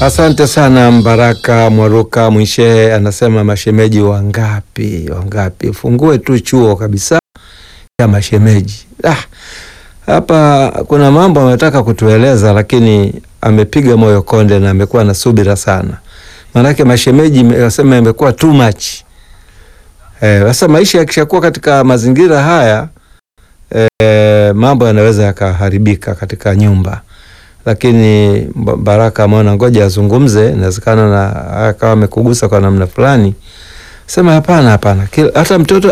Asante sana Mbaraka Mwaruka Mwishehe anasema mashemeji wangapi? Fungue tu chuo kabisa ya mashemeji. Hapa kuna mambo ametaka kutueleza lakini amepiga moyo konde na amekuwa na subira sana. Manake mashemeji anasema imekuwa too much. Sasa maisha yakishakuwa katika mazingira haya mambo yanaweza yakaharibika katika nyumba. Lakini Baraka ameona ngoja azungumze, inawezekana na akawa amekugusa kwa namna fulani. Sema hapana. Hata mtoto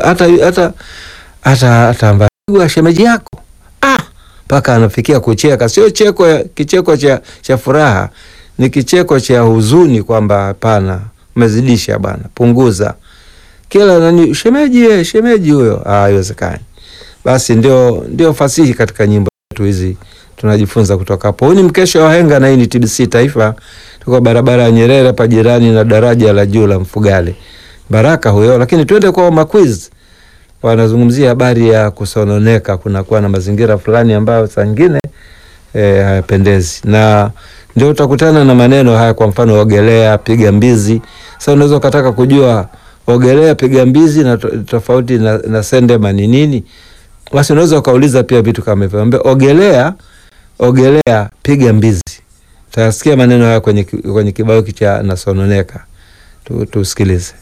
hata ambaye shemeji yako. Paka anafikia kucheka, sio kicheko cha furaha, ni kicheko cha huzuni kwamba hapana, umezidisha bana, punguza. Kila nani shemeji huyo, haiwezekani. Basi ndio fasihi katika nyimbo zetu hizi. Tunajifunza kutoka hapo. Huu ni mkesha wa wahenga na hii ni TBC Taifa. Tuko barabara ya Nyerere hapa jirani na daraja la juu la Mfugale. Baraka huyo, lakini twende kwa maquiz. Wanazungumzia habari ya kusononeka, kunakuwa na mazingira fulani ambayo saa nyingine hayapendezi. Na ndio utakutana na maneno haya, kwa mfano ogelea, piga mbizi. Sasa unaweza ukataka kujua ogelea, piga mbizi na tofauti na sendema ni nini? Basi unaweza ukauliza pia vitu kama hivyo. Ogelea, piga mbizi. Utasikia maneno haya kwenye kibao cha nasononeka. Tusikilize.